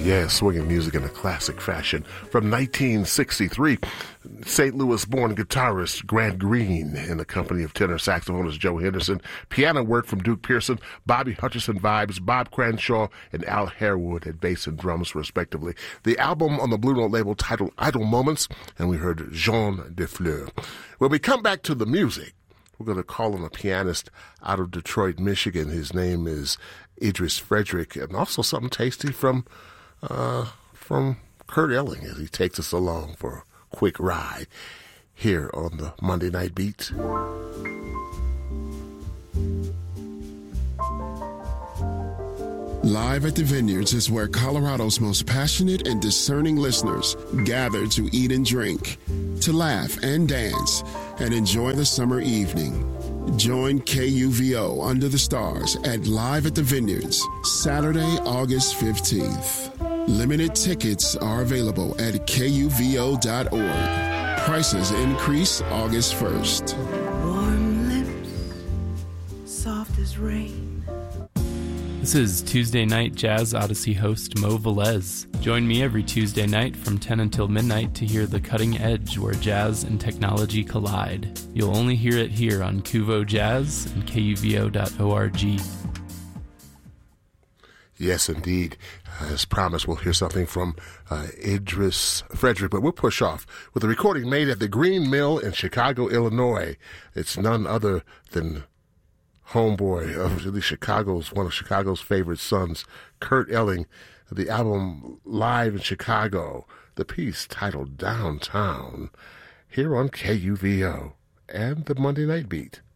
Yeah, swinging music in a classic fashion. From 1963, St. Louis-born guitarist Grant Green in the company of tenor saxophonist Joe Henderson. Piano work from Duke Pearson, Bobby Hutcherson vibes, Bob Cranshaw, and Al Harewood at bass and drums, respectively. The album on the Blue Note label titled Idle Moments, and we heard Jean Defleur. When we come back to the music, we're going to call on a pianist out of Detroit, Michigan. His name is Idris Frederick, and also something tasty from Kurt Elling as he takes us along for a quick ride here on the Monday Night Beat. Live at the Vineyards is where Colorado's most passionate and discerning listeners gather to eat and drink, to laugh and dance, and enjoy the summer evening. Join KUVO Under the Stars at Live at the Vineyards, Saturday, August 15th. Limited tickets are available at KUVO.org. Prices increase August 1st. Warm lips, soft as rain. This is Tuesday Night Jazz Odyssey host Mo Velez. Join me every Tuesday night from 10 until midnight to hear the cutting edge where jazz and technology collide. You'll only hear it here on Kuvo Jazz and KUVO.org. Yes, indeed. As promised, we'll hear something from Idris Frederick, but we'll push off with a recording made at the Green Mill in Chicago, Illinois. It's none other than homeboy of really one of Chicago's favorite sons, Kurt Elling. The album Live in Chicago, the piece titled Downtown, here on KUVO and the Monday Night Beat.